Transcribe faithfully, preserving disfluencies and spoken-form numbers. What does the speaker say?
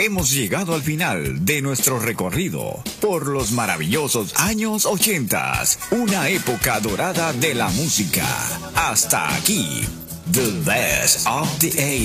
hemos llegado al final de nuestro recorrido por los maravillosos años ochentas, una época dorada de la música. Hasta aquí, The Best of the